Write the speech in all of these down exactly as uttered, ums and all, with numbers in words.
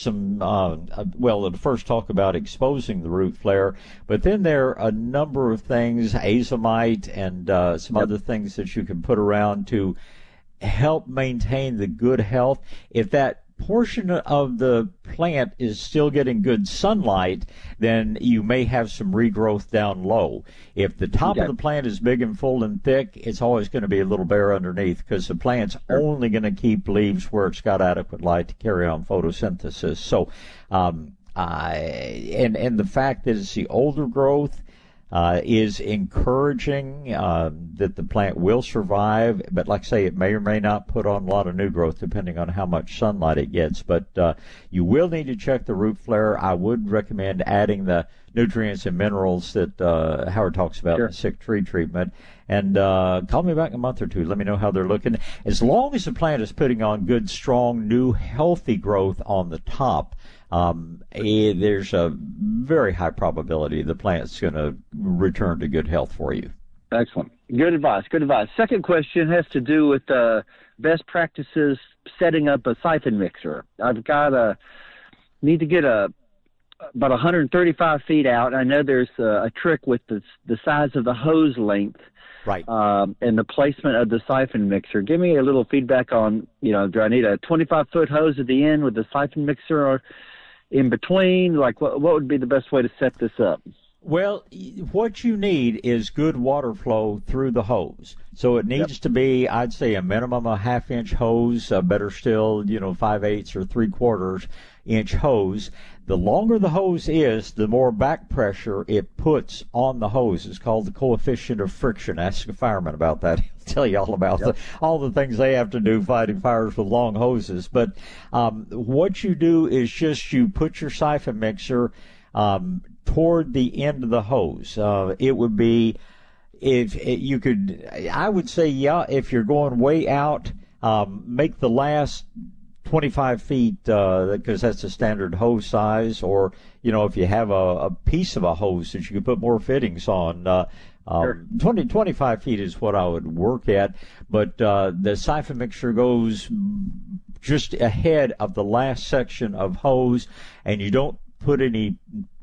some, uh, uh, well, to first talk about exposing the root flare, but then there are a number of things, azomite and uh, some Yep. other things that you can put around to help maintain the good health. If that portion of the plant is still getting good sunlight, then you may have some regrowth down low. If the top Okay. of the plant is big and full and thick, it's always going to be a little bare underneath because the plant's Sure. only going to keep leaves where it's got adequate light to carry on photosynthesis. So, um, uh, and, and the fact that it's the older growth, Uh, is encouraging uh, that the plant will survive, but like I say, it may or may not put on a lot of new growth depending on how much sunlight it gets. But uh, you will need to check the root flare. I would recommend adding the nutrients and minerals that uh, Howard talks about Sure. in the sick tree treatment. And uh, call me back in a month or two. Let me know how they're looking. As long as the plant is putting on good, strong, new, healthy growth on the top, um, eh, there's a very high probability the plant's going to return to good health for you. Excellent. Good advice. Good advice. Second question has to do with uh, best practices setting up a siphon mixer. I've got a need to get a about one hundred thirty-five feet out. I know there's a, a trick with the the size of the hose length, Right. um, and the placement of the siphon mixer. Give me a little feedback on, you know, do I need a twenty-five foot hose at the end with the siphon mixer, or in between? Like, what what would be the best way to set this up? Well, what you need is good water flow through the hose. So it needs Yep. to be, I'd say, a minimum of a half inch hose, uh, better still, you know, five eighths or three quarters inch hose. The longer the hose is, the more back pressure it puts on the hose. It's called the coefficient of friction. Ask a fireman about that. He'll tell you all about Yep. the, all the things they have to do fighting fires with long hoses. But um, what you do is just you put your siphon mixer um, toward the end of the hose. Uh, it would be, if it, you could, I would say, yeah, if you're going way out, um, make the last twenty-five feet, because uh, that's a standard hose size, or, you know, if you have a, a piece of a hose that you can put more fittings on, uh, um, Sure. twenty, twenty-five feet is what I would work at. But uh, the siphon mixture goes just ahead of the last section of hose, and you don't put any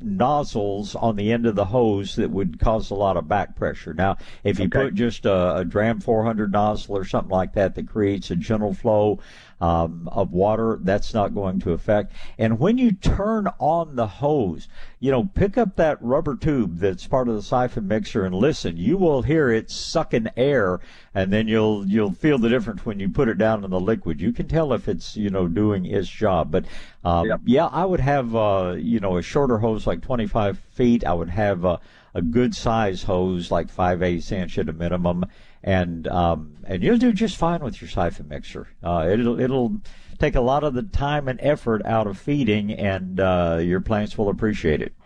nozzles on the end of the hose that would cause a lot of back pressure. Now, if you Okay. put just a, a Dram four hundred nozzle or something like that that creates a gentle flow um, of water, that's not going to affect. And when you turn on the hose, you know, pick up that rubber tube that's part of the siphon mixer and listen. You will hear it sucking air, and then you'll you'll feel the difference when you put it down in the liquid. You can tell if it's, you know, doing its job. But um, Yep. yeah, I would have uh, you know, a shorter hose like twenty-five feet. I would have a, a good size hose like five eighths inch at a minimum, and um, and you'll do just fine with your siphon mixer. Uh, it'll it'll take a lot of the time and effort out of feeding, and uh, your plants will appreciate it.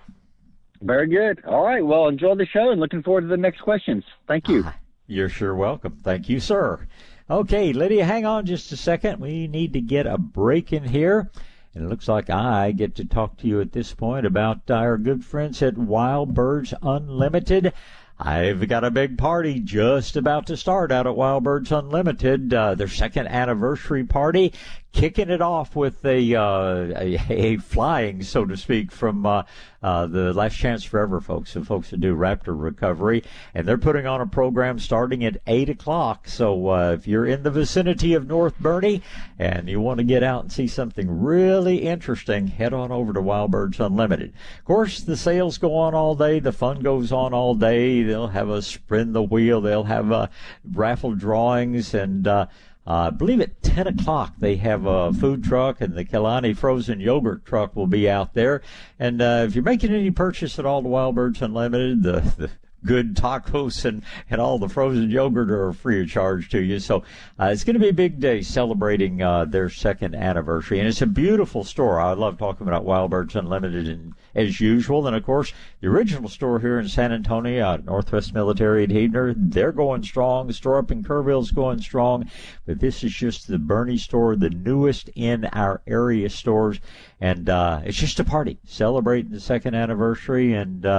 Very good. All right. Well, enjoy the show, and looking forward to the next questions. Thank you. You're sure welcome. Thank you, sir. Okay, Lydia, hang on just a second. We need to get a break in here. And it looks like I get to talk to you at this point about our good friends at Wild Birds Unlimited. I've got a big party just about to start out at Wild Birds Unlimited, uh, their second anniversary party, kicking it off with a, uh, a, a flying, so to speak, from uh, uh, the Last Chance Forever folks, the folks that do Raptor Recovery. And they're putting on a program starting at eight o'clock. So uh, if you're in the vicinity of North Bernie and you want to get out and see something really interesting, head on over to Wild Birds Unlimited. Of course, the sales go on all day. The fun goes on all day. They'll have a spin the wheel. They'll have uh, raffle drawings, and uh, uh, I believe at ten o'clock they have a food truck, and the Kalani frozen yogurt truck will be out there. And uh, if you're making any purchase at all to Wild Birds Unlimited, the, the good tacos and, and all the frozen yogurt are free of charge to you. So uh, it's going to be a big day celebrating uh, their second anniversary. And it's a beautiful store. I love talking about Wild Birds Unlimited and, as usual. And, of course, the original store here in San Antonio out at Northwest Military at Heidner, they're going strong. The store up in Kerrville's going strong. But this is just the Bernie store, the newest in our area stores. And uh, it's just a party celebrating the second anniversary. And uh,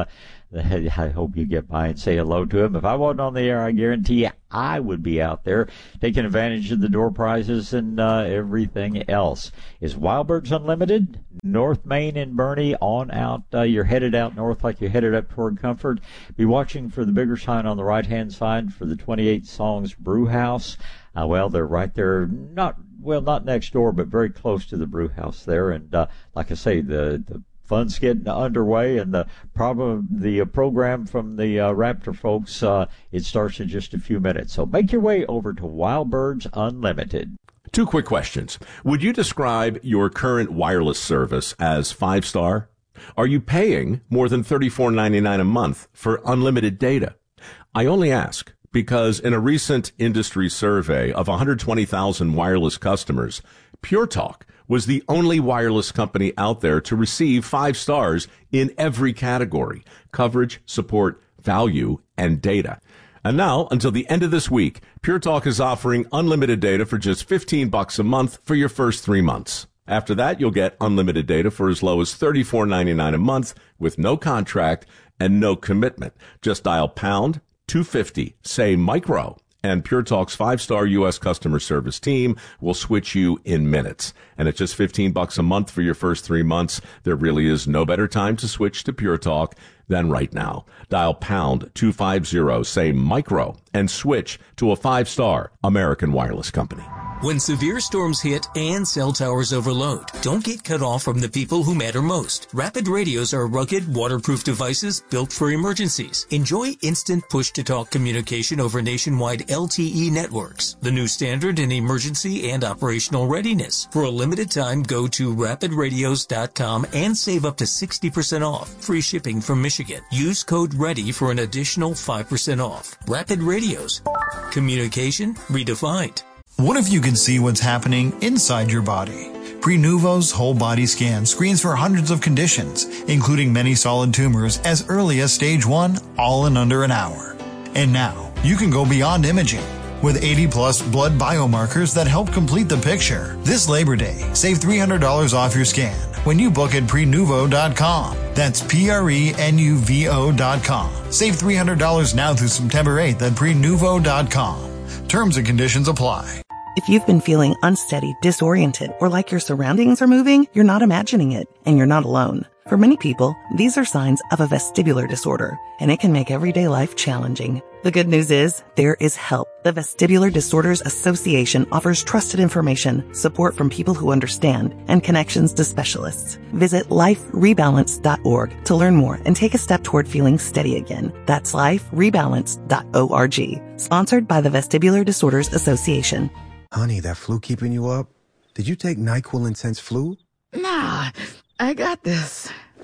I hope you get by and say hello to him. If I wasn't on the air, I guarantee you I would be out there taking advantage of the door prizes and uh, everything else. Is Wild Birds Unlimited, North Main and Bernie on out. Uh, you're headed out north like you're headed up toward Comfort. Be watching for the bigger sign on the right-hand side for the twenty-eight Songs Brew House. Uh, well, they're right there, not well, not next door, but very close to the brew house there. And uh, like I say, the the fun's getting underway, and the problem, the uh, program from the uh, Raptor folks, uh, it starts in just a few minutes. So make your way over to Wild Birds Unlimited. Two quick questions. Would you describe your current wireless service as five-star? Are you paying more than thirty-four ninety-nine a month for unlimited data? I only ask because in a recent industry survey of one hundred twenty thousand wireless customers, Pure Talk was the only wireless company out there to receive five stars in every category: coverage, support, value, and data. And now, until the end of this week, Pure Talk is offering unlimited data for just fifteen bucks a month for your first three months. After that, you'll get unlimited data for as low as thirty-four ninety-nine a month with no contract and no commitment. Just dial pound two fifty, say micro, and Pure Talk's five-star U S customer service team will switch you in minutes. And at just fifteen bucks a month for your first three months, there really is no better time to switch to Pure Talk than right now. Dial pound two fifty, say micro, and switch to a five-star American wireless company. When severe storms hit and cell towers overload, don't get cut off from the people who matter most. Rapid radios are rugged, waterproof devices built for emergencies. Enjoy instant push-to-talk communication over nationwide L T E networks, the new standard in emergency and operational readiness. For a limited time, go to rapid radios dot com and save up to sixty percent off. Free shipping from Michigan. Use code READY for an additional five percent off. Rapid Radios. Communication redefined. What if you could see what's happening inside your body? Prenuvo's whole body scan screens for hundreds of conditions, including many solid tumors as early as stage one, all in under an hour. And now, you can go beyond imaging with eighty plus blood biomarkers that help complete the picture. This Labor Day, save three hundred dollars off your scan when you book at prenuvo dot com. That's P R E N U V O dot com. Save three hundred dollars now through September eighth at prenuvo dot com. Terms and conditions apply. If you've been feeling unsteady, disoriented, or like your surroundings are moving, you're not imagining it, and you're not alone. For many people, these are signs of a vestibular disorder, and it can make everyday life challenging. The good news is, there is help. The Vestibular Disorders Association offers trusted information, support from people who understand, and connections to specialists. Visit life rebalance dot org to learn more and take a step toward feeling steady again. That's life rebalance dot org. Sponsored by the Vestibular Disorders Association. Honey, that flu keeping you up? Did you take NyQuil Intense Flu? Nah, I got this.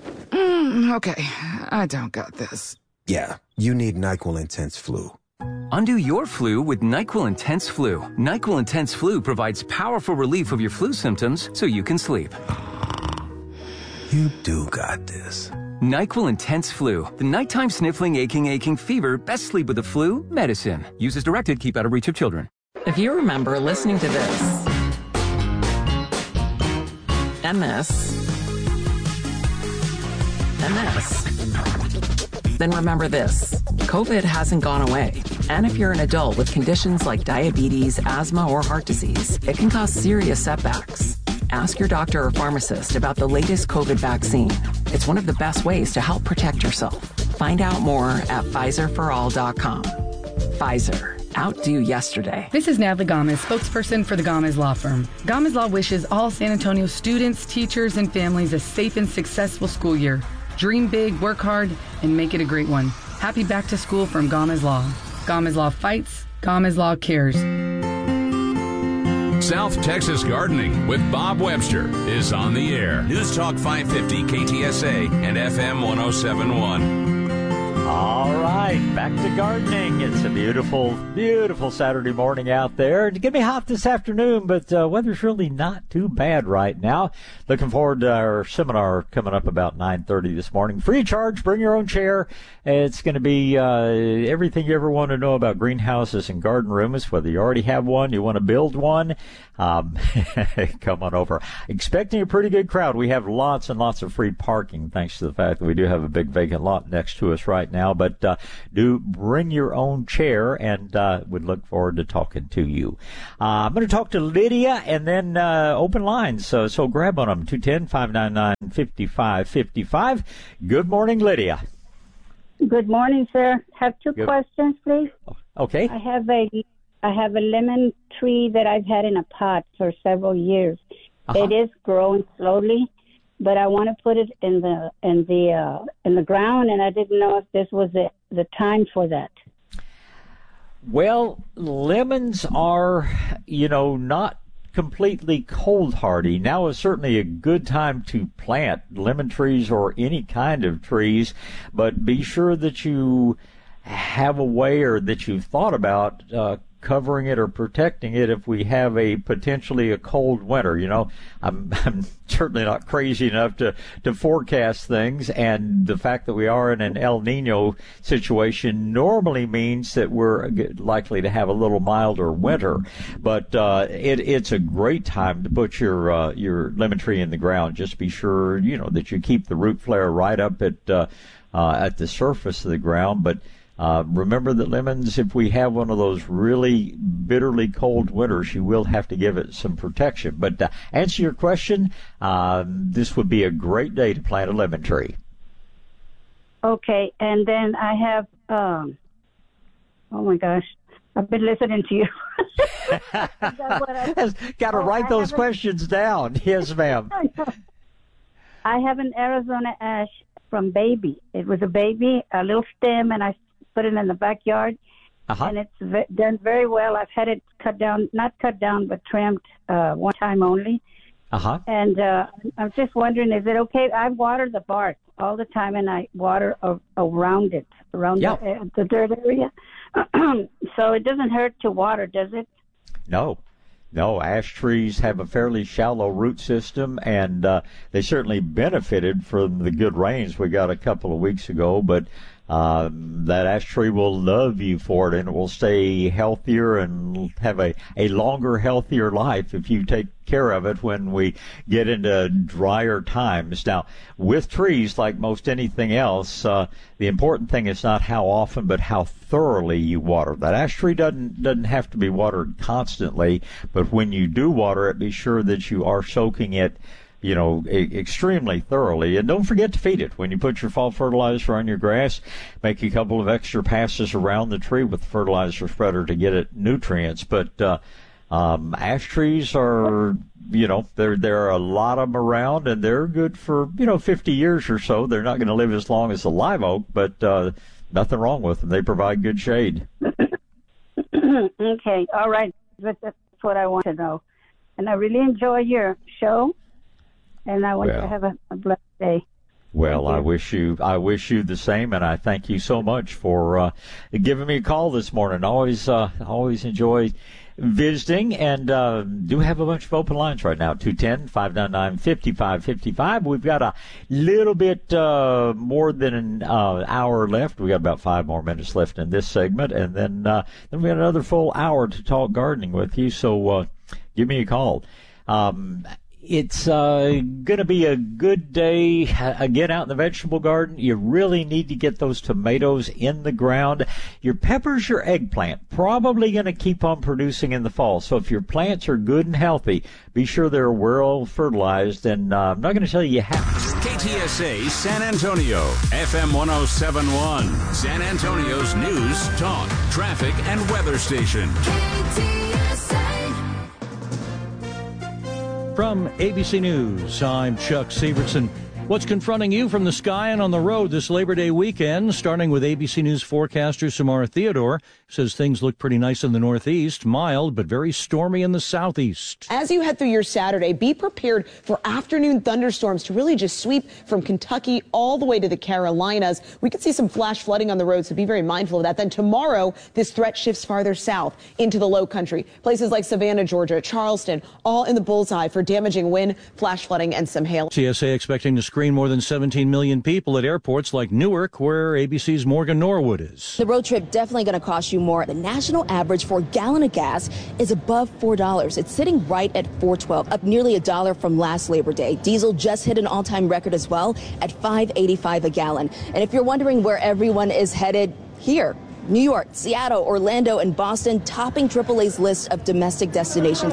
Mm, okay, I don't got this. Yeah, you need NyQuil Intense Flu. Undo your flu with NyQuil Intense Flu. NyQuil Intense Flu provides powerful relief of your flu symptoms so you can sleep. You do got this. NyQuil Intense Flu. The nighttime sniffling, aching, aching fever. Best sleep with the flu medicine. Use as directed. Keep out of reach of children. If you remember listening to this and this and this, then remember this. COVID hasn't gone away. And if you're an adult with conditions like diabetes, asthma, or heart disease, it can cause serious setbacks. Ask your doctor or pharmacist about the latest COVID vaccine. It's one of the best ways to help protect yourself. Find out more at Pfizer for all dot com. Pfizer. Outdo yesterday. This is Natalie Gomez, spokesperson for the Gomez Law Firm. Gomez Law wishes all San Antonio students, teachers, and families a safe and successful school year. Dream big, work hard, and make it a great one. Happy back to school from Gomez Law. Gomez Law fights. Gomez Law cares. South Texas Gardening with Bob Webster is on the air. News Talk five fifty K T S A and F M one oh seven point one. All right, back to gardening. It's a beautiful, beautiful Saturday morning out there. It's going to be hot this afternoon, but uh, weather's really not too bad right now. Looking forward to our seminar coming up about nine thirty this morning. Free of charge, bring your own chair. It's going to be uh, everything you ever want to know about greenhouses and garden rooms, whether you already have one, you want to build one. Um, come on over. Expecting a pretty good crowd. We have lots and lots of free parking, thanks to the fact that we do have a big vacant lot next to us right now. But uh, do bring your own chair, and uh, would look forward to talking to you. Uh, I'm going to talk to Lydia, and then uh, open lines. So, so grab on them, two one zero, five nine nine, five five five five. Good morning, Lydia. Good morning, sir. Have two Good. questions, please. Okay. I have a I have a lemon tree that I've had in a pot for several years. Uh-huh. It is growing slowly, but I want to put it in the in the uh, in the ground, and I didn't know if this was the the time for that. Well, lemons are, you know, not completely cold hardy. Now is certainly a good time to plant lemon trees or any kind of trees, but be sure that you have a way, or that you've thought about uh, covering it or protecting it if we have a potentially a cold winter. You know, I'm, I'm certainly not crazy enough to, to forecast things, and the fact that we are in an El Nino situation normally means that we're likely to have a little milder winter. But uh, it, it's a great time to put your uh, your lemon tree in the ground. Just be sure, you know, that you keep the root flare right up at uh, uh, at the surface of the ground. But Uh, remember that lemons, if we have one of those really bitterly cold winters, you will have to give it some protection. But to answer your question, uh, this would be a great day to plant a lemon tree. Okay, and then I have, um, oh my gosh, I've been listening to you. Got to oh, write I those haven't- questions down. Yes, ma'am. I have an Arizona ash from baby. It was a baby, a little stem, and I put it in the backyard, uh-huh. and it's v- done very well. I've had it cut down, not cut down, but trimmed uh, one time only. Uh-huh. And uh, I'm just wondering, is it okay? I water the bark all the time, and I water a- around it, around Yeah. the, uh, the dirt area. So it doesn't hurt to water, does it? No. No, ash trees have a fairly shallow root system, and uh, they certainly benefited from the good rains we got a couple of weeks ago, but Um, that ash tree will love you for it, and it will stay healthier and have a, a longer, healthier life if you take care of it when we get into drier times. Now, with trees, like most anything else, uh, the important thing is not how often, but how thoroughly you water. That ash tree doesn't doesn't have to be watered constantly, but when you do water it, be sure that you are soaking it, you know, e- extremely thoroughly. And don't forget to feed it. When you put your fall fertilizer on your grass, make a couple of extra passes around the tree with the fertilizer spreader to get it nutrients. But uh, um, ash trees are, you know, there there are a lot of them around, and they're good for, you know, fifty years or so. They're not going to live as long as a live oak, but uh, nothing wrong with them. They provide good shade. Okay, all right. That's that's what I want to know. And I really enjoy your show. And I want Well. you to have a, a blessed day. Well, I wish you I wish you the same, and I thank you so much for uh, giving me a call this morning. Always uh, always enjoy visiting, and uh, do have a bunch of open lines right now, two one zero, five nine nine, five five five five. We've got a little bit uh, more than an uh, hour left. We got about five more minutes left in this segment, and then uh, then we got another full hour to talk gardening with you, so uh, give me a call. Um, It's uh, going to be a good day again out in the vegetable garden. You really need to get those tomatoes in the ground. Your peppers, your eggplant, probably going to keep on producing in the fall. So if your plants are good and healthy, be sure they're well fertilized. And uh, I'm not going to tell you you have to. K T S A San Antonio, F M one oh seven point one, San Antonio's news, talk, traffic, and weather station. From A B C News, I'm Chuck Severson. What's confronting you from the sky and on the road this Labor Day weekend? Starting with A B C News forecaster Samara Theodore, says things look pretty nice in the northeast, mild but very stormy in the southeast. As you head through your Saturday, be prepared for afternoon thunderstorms to really just sweep from Kentucky all the way to the Carolinas. We could see some flash flooding on the road, so be very mindful of that. Then tomorrow, this threat shifts farther south into the low country. Places like Savannah, Georgia, Charleston, all in the bullseye for damaging wind, flash flooding, and some hail. C S A expecting to screen more than seventeen million people at airports like Newark, where A B C's Morgan Norwood is. The road trip definitely going to cost you more. The national average for a gallon of gas is above four dollars. It's sitting right at four twelve, up nearly a dollar from last Labor Day. Diesel just hit an all-time record as well at five eighty-five a gallon. And if you're wondering where everyone is headed, here. New York, Seattle, Orlando, and Boston topping triple A's list of domestic destinations.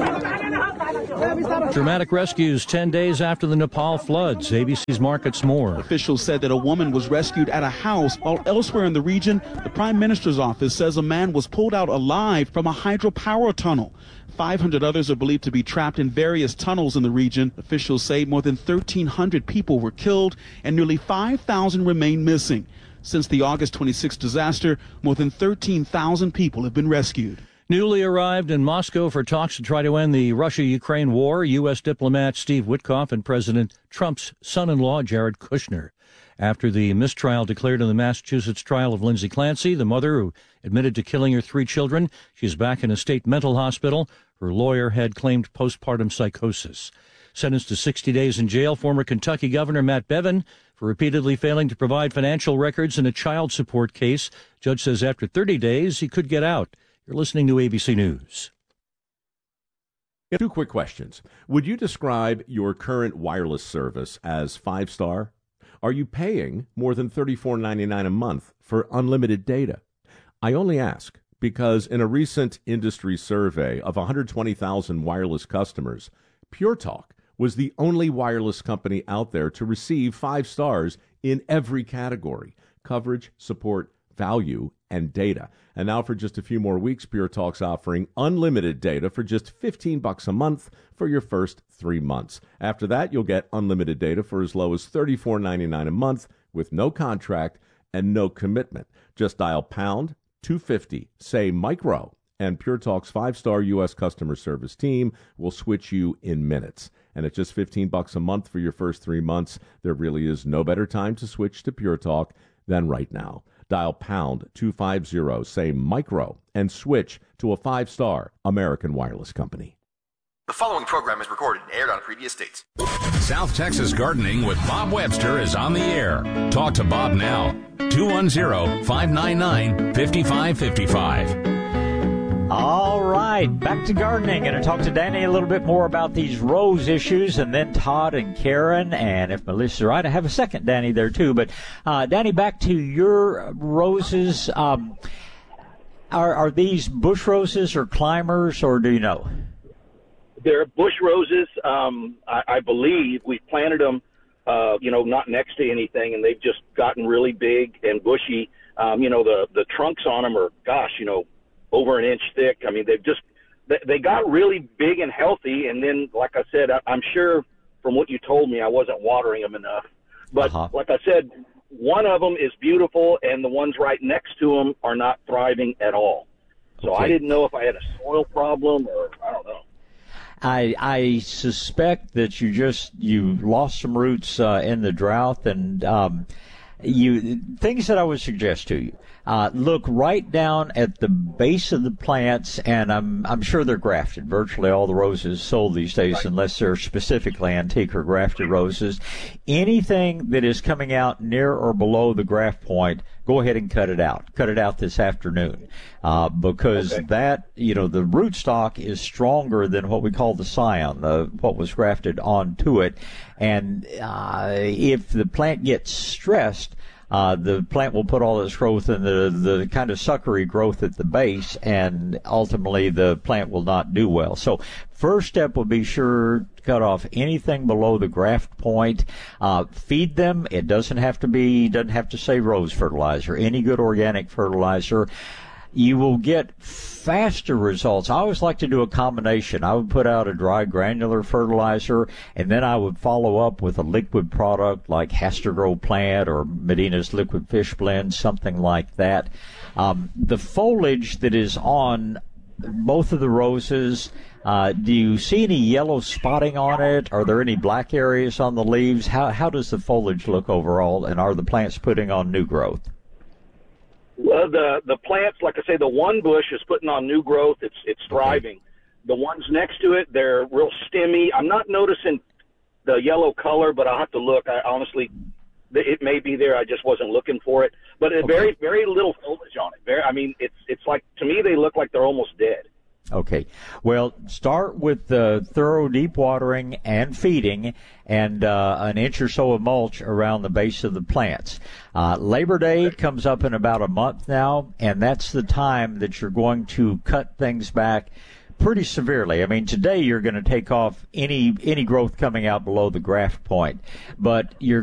Dramatic rescues ten days after the Nepal floods. A B C's Marcus Moore. Officials said that a woman was rescued at a house, while elsewhere in the region, the Prime Minister's office says a man was pulled out alive from a hydropower tunnel. five hundred others are believed to be trapped in various tunnels in the region. Officials say more than thirteen hundred people were killed and nearly five thousand remain missing. Since the August twenty-sixth disaster, more than thirteen thousand people have been rescued. Newly arrived in Moscow for talks to try to end the Russia-Ukraine war, U S diplomat Steve Witkoff and President Trump's son-in-law, Jared Kushner. After the mistrial declared in the Massachusetts trial of Lindsay Clancy, the mother who admitted to killing her three children, she's back in a state mental hospital. Her lawyer had claimed postpartum psychosis. Sentenced to sixty days in jail, former Kentucky Governor Matt Bevin for repeatedly failing to provide financial records in a child support case. Judge says after thirty days, he could get out. You're listening to A B C News. Two quick questions. Would you describe your current wireless service as five-star? Are you paying more than thirty-four ninety-nine a month for unlimited data? I only ask because in a recent industry survey of one hundred twenty thousand wireless customers, Pure Talk was the only wireless company out there to receive five stars in every category: coverage, support, value, and data. And now for just a few more weeks, Pure Talk's offering unlimited data for just fifteen bucks a month for your first three months. After that, you'll get unlimited data for as low as thirty-four ninety-nine a month with no contract and no commitment. Just dial pound two fifty, say micro, and Pure Talk's five-star U S customer service team will switch you in minutes. And at just fifteen bucks a month for your first three months, there really is no better time to switch to Pure Talk than right now. Dial pound two fifty, say micro, and switch to a five-star American wireless company. The following program is recorded and aired on previous dates. South Texas Gardening with Bob Webster is on the air. Talk to Bob now. two one zero, five nine nine, five five five five. All right, back to gardening. Going to talk to Danny a little bit more about these rose issues, and then Todd and Karen, and if Melissa's right, I have a second Danny there too. But uh, Danny, back to your roses. Um, are are these bush roses or climbers, or do you know? They're bush roses. Um, I, I believe we planted them, uh, you know, not next to anything, and they've just gotten really big and bushy. Um, you know, the the trunks on them are, gosh, you know, over an inch thick. I mean, they've just, they, they got really big and healthy. And then, like I said, I, I'm sure from what you told me, I wasn't watering them enough. But uh-huh. like I said, one of them is beautiful and the ones right next to them are not thriving at all. So okay. I didn't know if I had a soil problem or I don't know. I I suspect that you just, you lost some roots uh, in the drought, and um, you things that I would suggest to you. Uh, look right down at the base of the plants, and I'm I'm sure they're grafted. Virtually all the roses sold these days, right, unless they're specifically antique or grafted roses. Anything that is coming out near or below the graft point, go ahead and cut it out. Cut it out this afternoon, uh, because okay. that, you know, the rootstock is stronger than what we call the scion, the what was grafted onto it, and uh, if the plant gets stressed, Uh, the plant will put all its growth in the, the kind of suckery growth at the base, and ultimately the plant will not do well. So first step will be sure to cut off anything below the graft point. Uh, feed them. It doesn't have to be, doesn't have to say rose fertilizer, any good organic fertilizer. you will get faster results. I always like to do a combination. I would put out a dry granular fertilizer, and then I would follow up with a liquid product like Hastrogrow Plant or Medina's Liquid Fish Blend, something like that. Um, the foliage that is on both of the roses, uh, do you see any yellow spotting on it? Are there any black areas on the leaves? How, how does the foliage look overall, and are the plants putting on new growth? Well, the the plants, like I say, the one bush is putting on new growth. It's it's thriving. Okay. The ones next to it, they're real stemmy. I'm not noticing the yellow color, but I'll have to look. I honestly, it may be there. I just wasn't looking for it. But okay. very very little foliage on it. Very, I mean, it's it's like, to me, they look like they're almost dead. Okay. Well, start with uh, thorough deep watering and feeding, and uh, an inch or so of mulch around the base of the plants. Uh, Labor Day comes up in about a month now, and that's the time that you're going to cut things back pretty severely. I mean, today you're going to take off any any growth coming out below the graft point, but you're